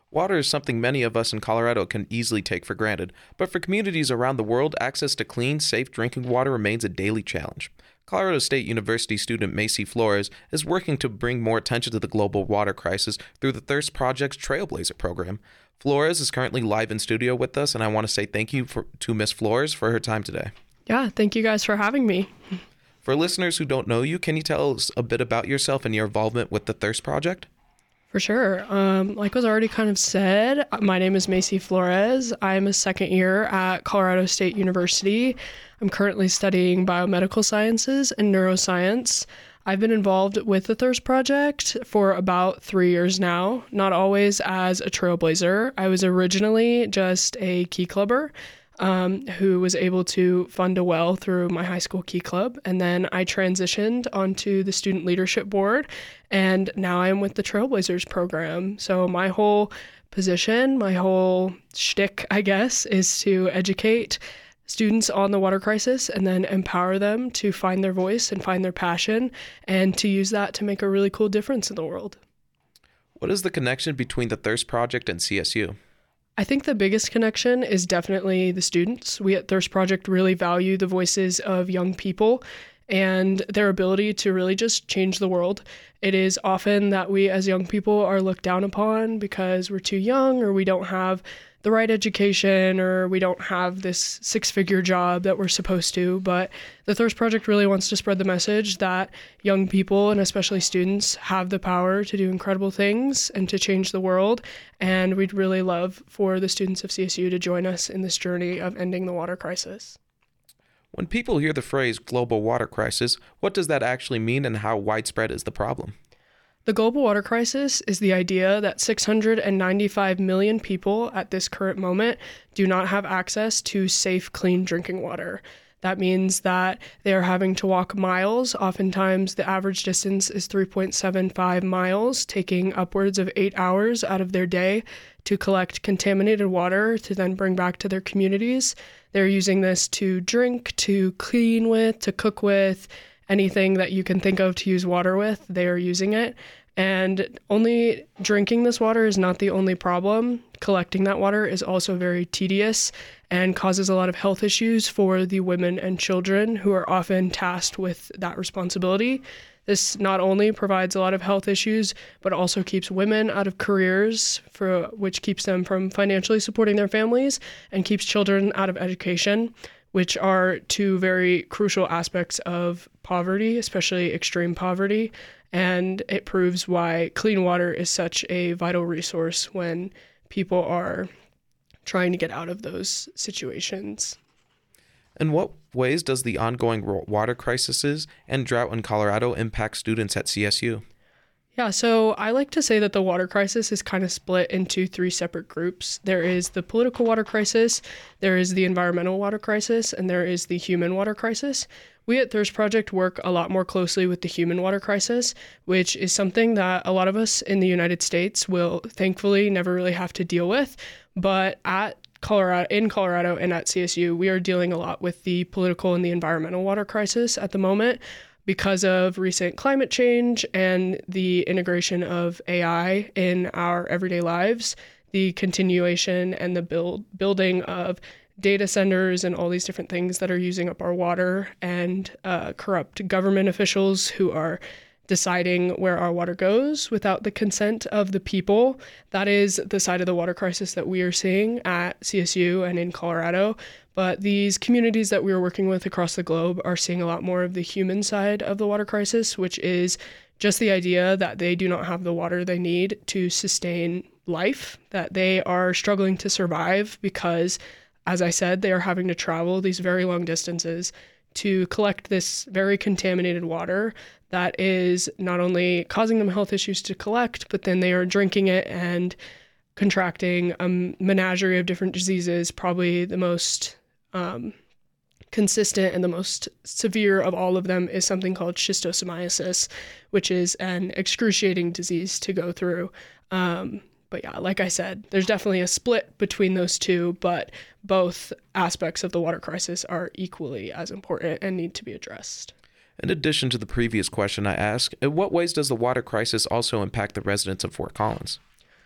Water is something many of us in Colorado can easily take for granted, but for communities around the world, access to clean, safe drinking water remains a daily challenge. Colorado State University student Macy Flores is working to bring more attention to the global water crisis through the Thirst Project's Trailblazer program. Flores is currently live in studio with us, and I want to say thank you to Miss Flores for her time today. Yeah, thank you guys for having me. For listeners who don't know you, can you tell us a bit about yourself and your involvement with the Thirst Project? For sure. Like was already kind of said, my name is Macy Flores. I'm a second year at Colorado State University. I'm currently studying biomedical sciences and neuroscience. I've been involved with the Thirst Project for about 3 years now, not always as a trailblazer. I was originally just a key clubber who was able to fund a well through my high school key club. And then I transitioned onto the student leadership board, and now I am with the Trailblazers program. So my whole position, my whole shtick, I guess, is to educate students on the water crisis and then empower them to find their voice and find their passion and to use that to make a really cool difference in the world. What is the connection between the Thirst Project and CSU? I think the biggest connection is definitely the students. We at Thirst Project really value the voices of young people and their ability to really just change the world. It is often that we as young people are looked down upon because we're too young or we don't have the right education or we don't have this six-figure job that we're supposed to. But the Thirst Project really wants to spread the message that young people and especially students have the power to do incredible things and to change the world. And we'd really love for the students of CSU to join us in this journey of ending the water crisis. When people hear the phrase global water crisis, what does that actually mean and how widespread is the problem? The global water crisis is the idea that 695 million people at this current moment do not have access to safe, clean drinking water. That means that they are having to walk miles. Oftentimes, the average distance is 3.75 miles, taking upwards of 8 hours out of their day to collect contaminated water to then bring back to their communities. They're using this to drink, to clean with, to cook with, anything that you can think of to use water with, they are using it. And only drinking this water is not the only problem. Collecting that water is also very tedious and causes a lot of health issues for the women and children who are often tasked with that responsibility. This not only provides a lot of health issues, but also keeps women out of careers, which keeps them from financially supporting their families and keeps children out of education, which are two very crucial aspects of poverty, especially extreme poverty. And it proves why clean water is such a vital resource when people are trying to get out of those situations. In what ways does the ongoing water crises and drought in Colorado impact students at CSU? Yeah, so I like to say that the water crisis is kind of split into three separate groups. There is the political water crisis, there is the environmental water crisis, and there is the human water crisis. We at Thirst Project work a lot more closely with the human water crisis, which is something that a lot of us in the United States will thankfully never really have to deal with. But in Colorado and at CSU, we are dealing a lot with the political and the environmental water crisis at the moment, because of recent climate change and the integration of AI in our everyday lives, the continuation and the building of data centers and all these different things that are using up our water, and corrupt government officials who are deciding where our water goes without the consent of the people. That is the side of the water crisis that we are seeing at CSU and in Colorado. But these communities that we are working with across the globe are seeing a lot more of the human side of the water crisis, which is just the idea that they do not have the water they need to sustain life, that they are struggling to survive because, as I said, they are having to travel these very long distances to collect this very contaminated water that is not only causing them health issues to collect, but then they are drinking it and contracting a menagerie of different diseases. Probably the most consistent and the most severe of all of them is something called schistosomiasis, which is an excruciating disease to go through. But yeah, like I said, there's definitely a split between those two, but both aspects of the water crisis are equally as important and need to be addressed. In addition to the previous question I asked, in what ways does the water crisis also impact the residents of Fort Collins?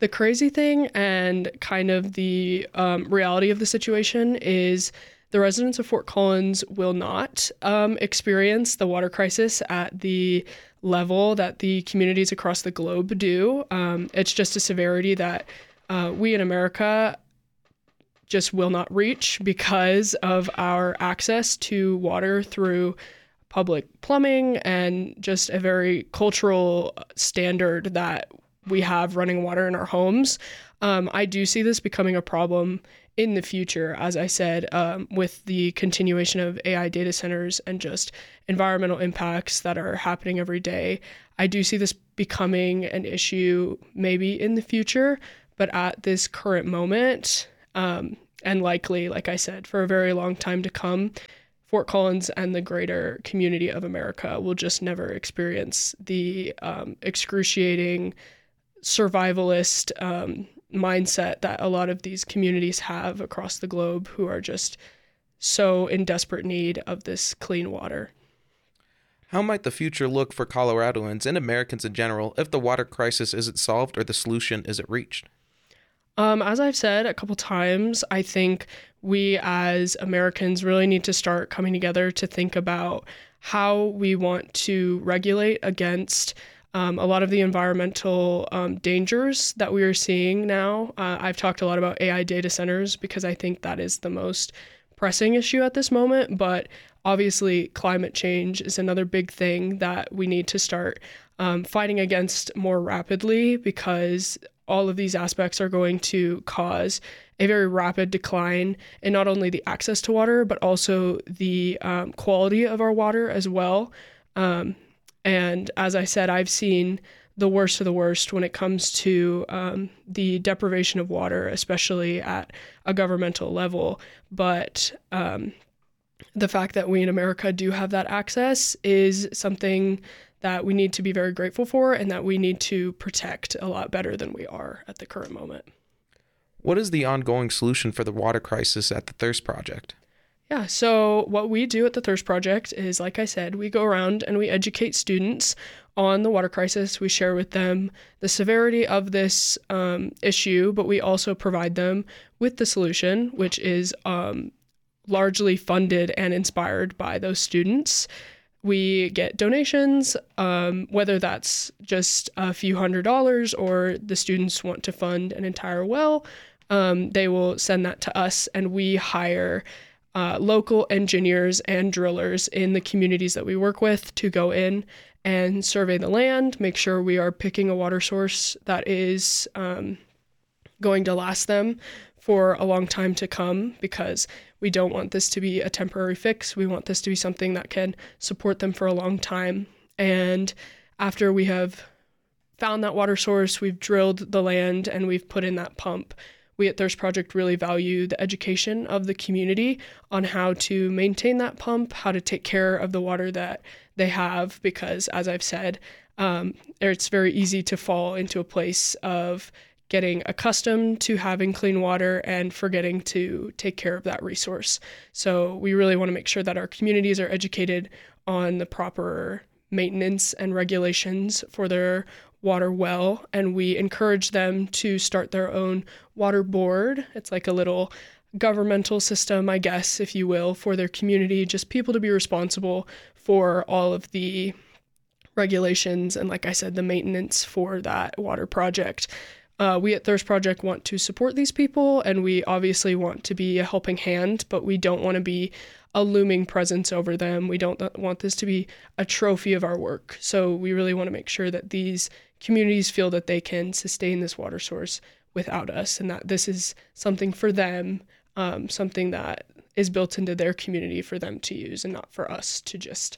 The crazy thing and kind of the reality of the situation is the residents of Fort Collins will not experience the water crisis at the level that the communities across the globe do. It's just a severity that we in America just will not reach because of our access to water through public plumbing and just a very cultural standard that we have running water in our homes. I do see this becoming a problem in the future, as I said, with the continuation of AI data centers and just environmental impacts that are happening every day. I do see this becoming an issue maybe in the future, but at this current moment, and likely, like I said, for a very long time to come, Fort Collins and the greater community of America will just never experience the excruciating survivalist mindset that a lot of these communities have across the globe who are just so in desperate need of this clean water. How might the future look for Coloradoans and Americans in general if the water crisis isn't solved or the solution isn't reached? As I've said a couple times, I think we as Americans really need to start coming together to think about how we want to regulate against a lot of the environmental dangers that we are seeing now. I've talked a lot about AI data centers because I think that is the most pressing issue at this moment, but obviously climate change is another big thing that we need to start fighting against more rapidly, because all of these aspects are going to cause a very rapid decline in not only the access to water, but also the quality of our water as well. And as I said, I've seen the worst of the worst when it comes to the deprivation of water, especially at a governmental level. But the fact that we in America do have that access is something that we need to be very grateful for and that we need to protect a lot better than we are at the current moment. What is the ongoing solution for the water crisis at the Thirst Project? Yeah, so what we do at the Thirst Project is, like I said, we go around and we educate students on the water crisis. We share with them the severity of this issue, but we also provide them with the solution, which is largely funded and inspired by those students. We get donations, whether that's just a few $100s or the students want to fund an entire well, they will send that to us, and we hire local engineers and drillers in the communities that we work with to go in and survey the land, make sure we are picking a water source that is going to last them for a long time to come, because we don't want this to be a temporary fix. We want this to be something that can support them for a long time. And after we have found that water source, we've drilled the land, and we've put in that pump, we at Thirst Project really value the education of the community on how to maintain that pump, how to take care of the water that they have, because as I've said, it's very easy to fall into a place of getting accustomed to having clean water and forgetting to take care of that resource. So we really want to make sure that our communities are educated on the proper maintenance and regulations for their water well, and we encourage them to start their own water board. It's like a little governmental system, I guess, if you will, for their community, just people to be responsible for all of the regulations and, like I said, the maintenance for that water project. We at Thirst Project want to support these people, and we obviously want to be a helping hand, but we don't want to be a looming presence over them. We don't want this to be a trophy of our work. So we really want to make sure that these communities feel that they can sustain this water source without us, and that this is something for them, something that is built into their community for them to use, and not for us to just,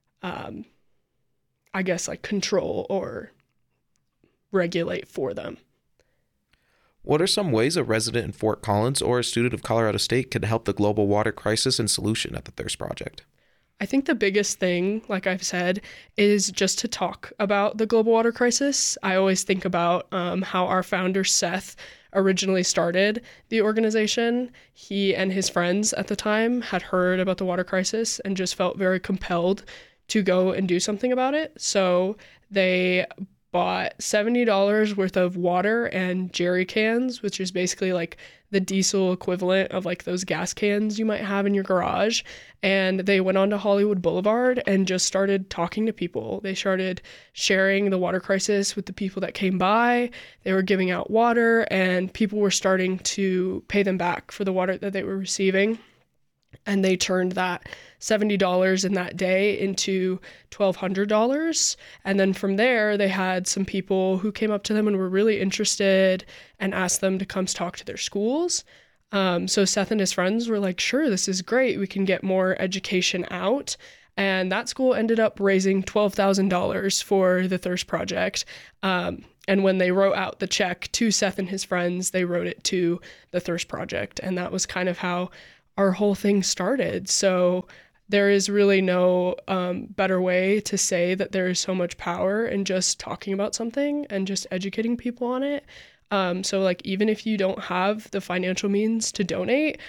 I guess, like control or regulate for them. What are some ways a resident in Fort Collins or a student of Colorado State can help the global water crisis and solution at the Thirst Project? I think the biggest thing, like I've said, is just to talk about the global water crisis. I always think about how our founder, Seth, originally started the organization. He and his friends at the time had heard about the water crisis and just felt very compelled to go and do something about it. So they bought $70 worth of water and jerry cans, which is basically like the diesel equivalent of like those gas cans you might have in your garage. And they went on to Hollywood Boulevard and just started talking to people. They started sharing the water crisis with the people that came by. They were giving out water, and people were starting to pay them back for the water that they were receiving. And they turned that $70 in that day into $1,200. And then from there, they had some people who came up to them and were really interested and asked them to come talk to their schools. So Seth and his friends were like, sure, this is great. We can get more education out. And that school ended up raising $12,000 for the Thirst Project. And when they wrote out the check to Seth and his friends, they wrote it to the Thirst Project. And that was kind of how our whole thing started. So there is really no better way to say that there is so much power in just talking about something and just educating people on it. So like, even if you don't have the financial means to donate,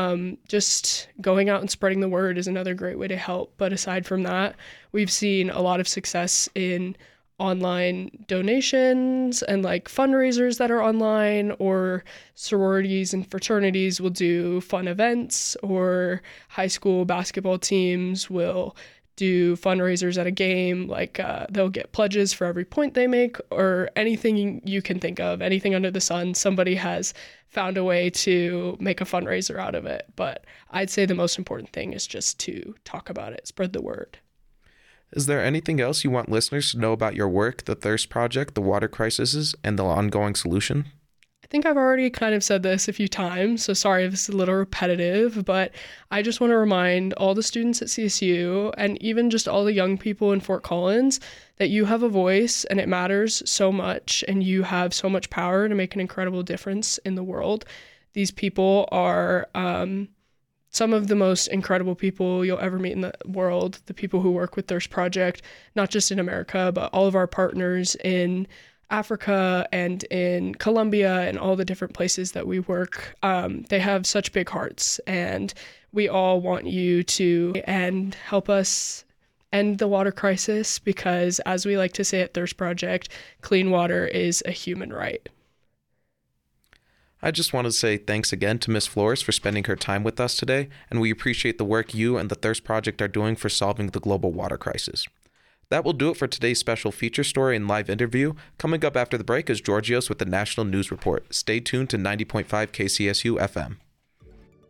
just going out and spreading the word is another great way to help. But aside from that, we've seen a lot of success in online donations and like fundraisers that are online, or sororities and fraternities will do fun events, or high school basketball teams will do fundraisers at a game, like they'll get pledges for every point they make, or anything you can think of, anything under the sun. Somebody has found a way to make a fundraiser out of it. But I'd say the most important thing is just to talk about it, spread the word. Is there anything else you want listeners to know about your work, the Thirst Project, the water crises, and the ongoing solution? I think I've already kind of said this a few times, so sorry if it's a little repetitive, but I just want to remind all the students at CSU, and even just all the young people in Fort Collins, that you have a voice and it matters so much, and you have so much power to make an incredible difference in the world. These people are some of the most incredible people you'll ever meet in the world, the people who work with Thirst Project, not just in America, but all of our partners in Africa and in Colombia and all the different places that we work. They have such big hearts, and we all want you to help us end the water crisis, because as we like to say at Thirst Project, clean water is a human right. I just want to say thanks again to Ms. Flores for spending her time with us today, and we appreciate the work you and the Thirst Project are doing for solving the global water crisis. That will do it for today's special feature story and live interview. Coming up after the break is Georgios with the National News Report. Stay tuned to 90.5 KCSU FM.